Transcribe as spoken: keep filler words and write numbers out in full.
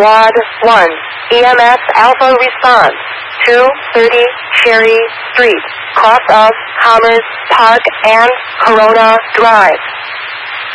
Squad one, E M S Alpha response, two thirty Cherry Street, cross of Commerce Park and Corona Drive.